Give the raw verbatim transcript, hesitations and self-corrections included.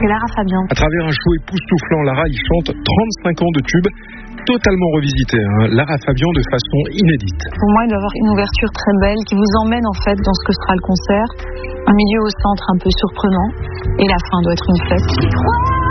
C'est Lara Fabian. À travers un show époustouflant, Lara y chante trente-cinq ans de tubes totalement revisité, hein. Lara Fabian de façon inédite. Pour moi, il doit y avoir une ouverture très belle qui vous emmène en fait dans ce que sera le concert. Un milieu au centre un peu surprenant et la fin doit être une fête.